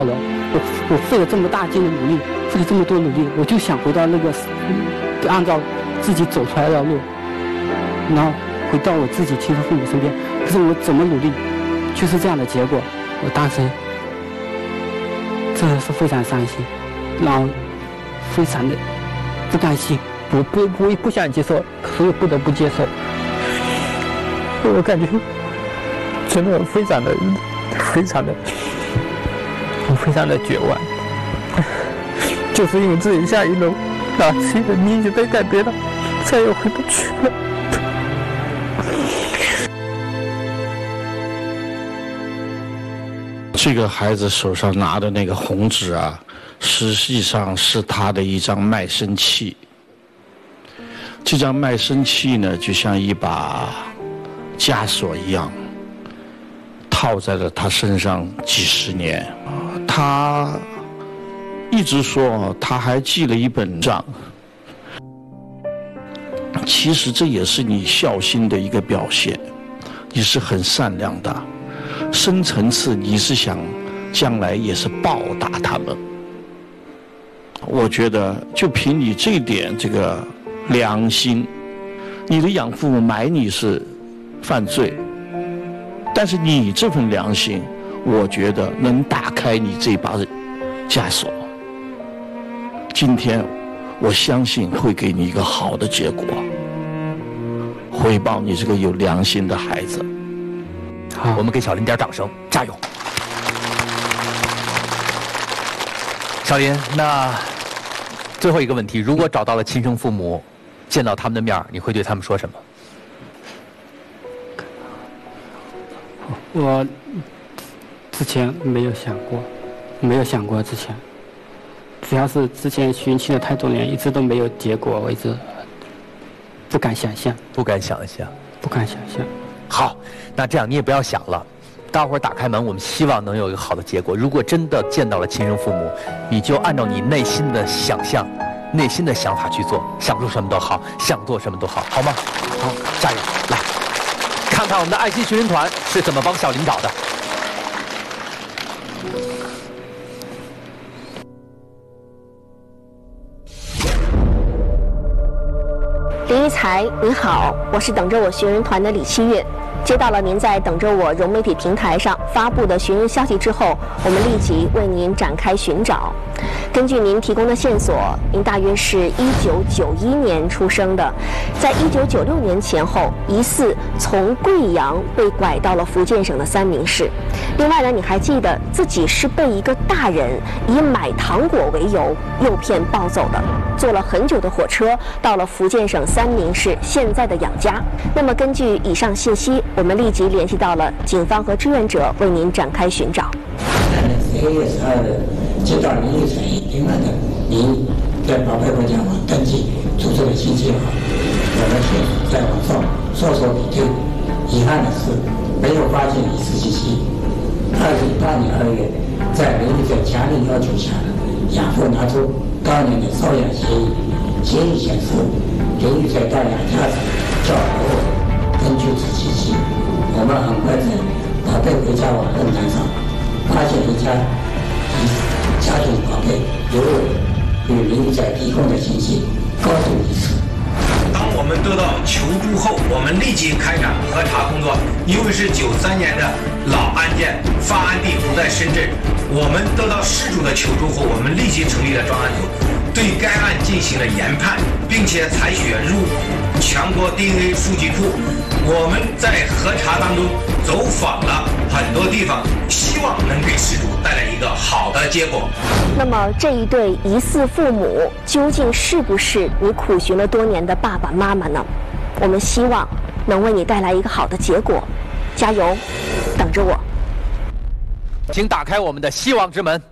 我费了这么大劲的努力，费了这么多努力，我就想回到那个按照自己走出来的路，然后回到我自己亲生父母身边。可是我怎么努力，就是这样的结果。我当时真的是非常伤心，然后非常的不甘心，我不想接受，可是又不得不接受。我感觉真的非常的绝望，就是因为自己下一楼，自己的命运就被改变了，再也回不去了。 这个孩子手上拿的那个红纸啊，实际上是他的一张卖身契。这张卖身契呢，就像一把枷锁一样，套在了他身上几十年。他一直说他还记了一本账，其实这也是你孝心的一个表现，你是很善良的，深层次你是想将来也是报答他们。我觉得就凭你这点这个良心，你的养父母埋你是犯罪，但是你这份良心，我觉得能打开你这把枷锁。今天我相信会给你一个好的结果，回报你这个有良心的孩子。 好，我们给小林点掌声，加油！小林，那最后一个问题，如果找到了亲生父母，见到他们的面，你会对他们说什么？ 我之前没有想过之前，主要是之前寻亲了太多年，一直都没有结果，我一直不敢想象。 好，那这样你也不要想了，待会儿打开门，我们希望能有一个好的结果。如果真的见到了亲生父母，你就按照你内心的想象、内心的想法去做，想做什么都好，想做什么都好，好吗？好，加油！来，看看我们的爱心寻人团是怎么帮小林找的。 林育才，你好，我是等着我寻人团的李七月。接到了您在等着我融媒体平台上发布的寻人消息之后，我们立即为您展开寻找。根据您提供的线索，您大约是1991年出生的，在1996年前后，疑似从贵阳被拐到了福建省的三明市。另外呢，你还记得自己是被一个大人以买糖果为由诱骗抱走的，坐了很久的火车到了福建省三明市现在的养家。那么根据以上信息，我们立即联系到了警方和志愿者，为您展开寻找。 11月12日接到林育才另外的您在宝贝国家网登记注册的信息后，我们在网上搜索比对，遗憾的是没有发现疑似信息。2018年2月，在林育才强烈要求下，养父拿出当年的收养协议，协议显示林育才到养家时较偶尔。根据此信息，我们很快在宝贝回家网论坛上发现一家家庭宝贝刘伟与林育才提供的信息高度一致。 当我们得到求助后，我们立即开展核查工作。因为是93年的老案件，发案地不在深圳，我们得到失主的求助后，我们立即成立了专案组，对该案进行了研判，并且采血入全国 DNA 数据库。我们在核查当中走访了很多地方，希望能给失主带来一个好的结果。 那么这一对疑似父母究竟是不是你苦寻了多年的爸爸妈妈呢？我们希望能为你带来一个好的结果，加油，等着我。 请打开我们的希望之门。